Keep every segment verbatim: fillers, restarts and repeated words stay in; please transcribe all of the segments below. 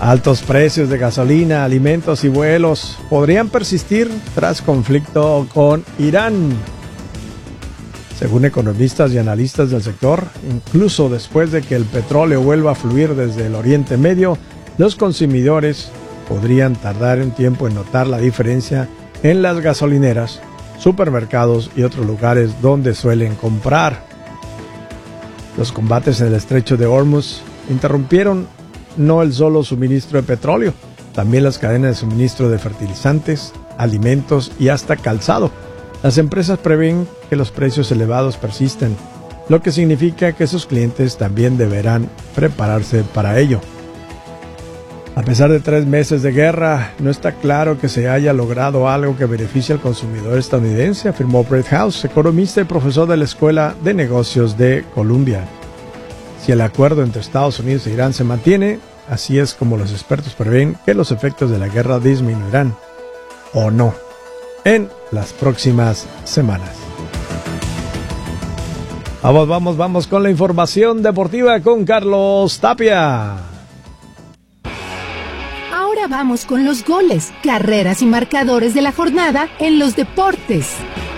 Altos precios de gasolina, alimentos y vuelos podrían persistir tras conflicto con Irán. Según economistas y analistas del sector, incluso después de que el petróleo vuelva a fluir desde el Oriente Medio, los consumidores podrían tardar un tiempo en notar la diferencia en las gasolineras, supermercados y otros lugares donde suelen comprar. Los combates en el estrecho de Hormuz interrumpieron no el solo suministro de petróleo, también las cadenas de suministro de fertilizantes, alimentos y hasta calzado. Las empresas prevén que los precios elevados persisten, lo que significa que sus clientes también deberán prepararse para ello. A pesar de tres meses de guerra, no está claro que se haya logrado algo que beneficie al consumidor estadounidense, afirmó Brett House, economista y profesor de la Escuela de Negocios de Columbia. Si el acuerdo entre Estados Unidos e Irán se mantiene, así es como los expertos prevén que los efectos de la guerra disminuirán, o no, en las próximas semanas. Vamos, vamos, vamos con la información deportiva con Carlos Tapia. Ahora vamos con los goles, carreras y marcadores de la jornada en los deportes.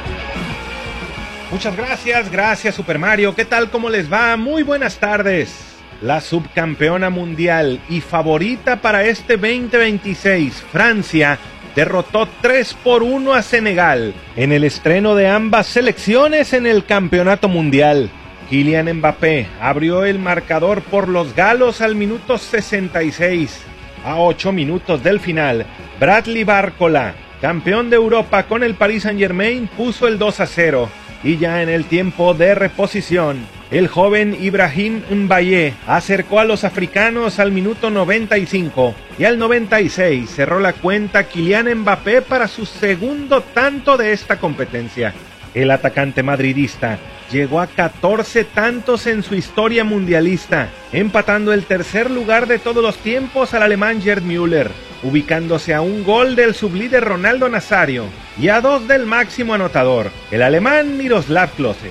Muchas gracias, gracias Super Mario. ¿Qué tal? ¿Cómo les va? Muy buenas tardes. La subcampeona mundial y favorita para este veinte veintiséis, Francia, derrotó tres por uno a Senegal en el estreno de ambas selecciones en el campeonato mundial. Kylian Mbappé abrió el marcador por los galos al minuto sesenta y seis. A ocho minutos del final, Bradley Barcola, campeón de Europa con el Paris Saint-Germain, puso el dos a cero. Y ya en el tiempo de reposición, el joven Ibrahim Mbaye acercó a los africanos al minuto noventa y cinco y al noventa y seis cerró la cuenta Kylian Mbappé para su segundo tanto de esta competencia. El atacante madridista llegó a catorce tantos en su historia mundialista, empatando el tercer lugar de todos los tiempos al alemán Gerd Müller, ubicándose a un gol del sublíder Ronaldo Nazario y a dos del máximo anotador, el alemán Miroslav Klose.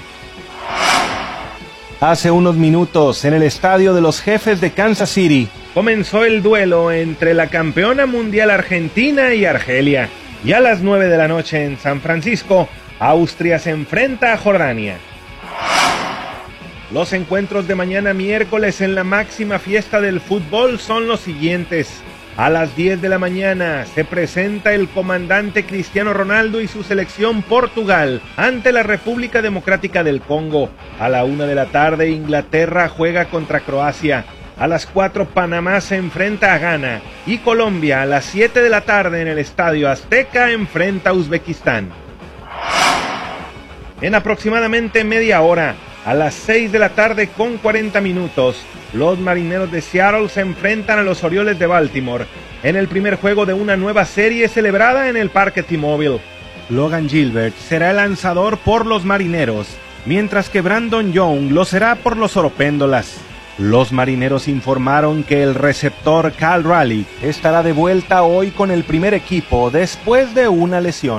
Hace unos minutos, en el estadio de los Jefes de Kansas City, comenzó el duelo entre la campeona mundial Argentina y Argelia, y a las nueve de la noche en San Francisco, Austria se enfrenta a Jordania. Los encuentros de mañana miércoles en la máxima fiesta del fútbol son los siguientes. A las diez de la mañana se presenta el comandante Cristiano Ronaldo y su selección Portugal ante la República Democrática del Congo. A la una de la tarde Inglaterra juega contra Croacia. A las cuatro Panamá se enfrenta a Ghana y Colombia a las siete de la tarde en el Estadio Azteca enfrenta a Uzbekistán. En aproximadamente media hora, a las seis de la tarde con cuarenta minutos, los Marineros de Seattle se enfrentan a los Orioles de Baltimore en el primer juego de una nueva serie celebrada en el Parque T-Mobile. Logan Gilbert será el lanzador por los Marineros, mientras que Brandon Young lo será por los Oropéndolas. Los Marineros informaron que el receptor Cal Raleigh estará de vuelta hoy con el primer equipo después de una lesión.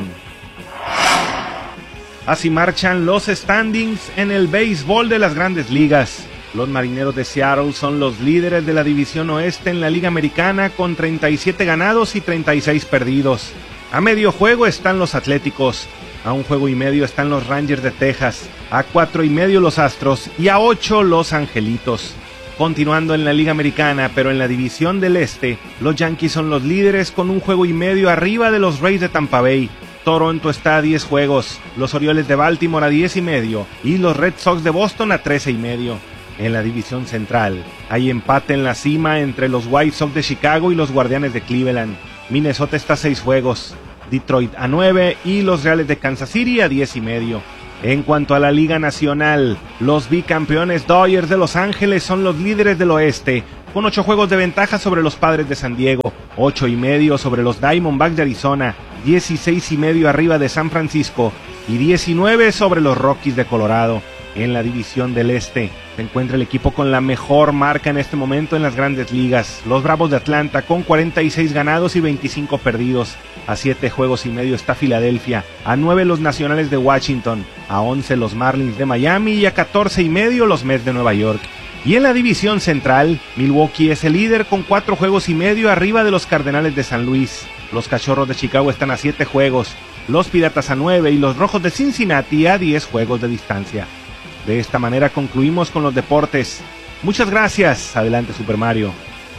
Así marchan los standings en el béisbol de las Grandes Ligas. Los Marineros de Seattle son los líderes de la División Oeste en la Liga Americana con treinta y siete ganados y treinta y seis perdidos. A medio juego están los Atléticos, a un juego y medio están los Rangers de Texas, a cuatro y medio los Astros y a ocho los Angelitos. Continuando en la Liga Americana, pero en la División del Este, los Yankees son los líderes con un juego y medio arriba de los Rays de Tampa Bay. Toronto está a diez juegos, los Orioles de Baltimore a diez y medio y los Red Sox de Boston a trece y medio. En la División Central hay empate en la cima entre los White Sox de Chicago y los Guardianes de Cleveland. Minnesota está a seis juegos, Detroit a nueve y los Reales de Kansas City a diez y medio. En cuanto a la Liga Nacional, los bicampeones Dodgers de Los Ángeles son los líderes del oeste, con ocho juegos de ventaja sobre los Padres de San Diego, ocho y medio sobre los Diamondbacks de Arizona, dieciséis y medio arriba de San Francisco y diecinueve sobre los Rockies de Colorado. En la División del Este se encuentra el equipo con la mejor marca en este momento en las Grandes Ligas, los Bravos de Atlanta con cuarenta y seis ganados y veinticinco perdidos. A siete juegos y medio está Filadelfia, a nueve los Nacionales de Washington, a once los Marlins de Miami y a catorce y medio los Mets de Nueva York. Y en la división central, Milwaukee es el líder con cuatro juegos y medio arriba de los Cardenales de San Luis. Los Cachorros de Chicago están a siete juegos, los Piratas a nueve y los Rojos de Cincinnati a diez juegos de distancia. De esta manera concluimos con los deportes. Muchas gracias. Adelante, Super Mario.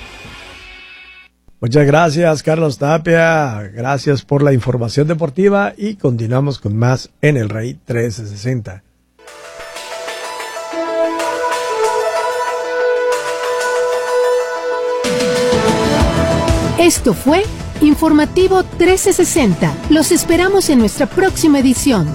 Muchas gracias, Carlos Tapia. Gracias por la información deportiva y continuamos con más en el Rey trescientos sesenta. Esto fue Informativo trescientos sesenta. Los esperamos en nuestra próxima edición.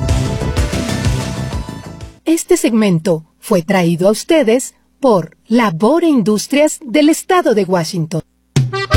Este segmento fue traído a ustedes por Labor e Industrias del Estado de Washington.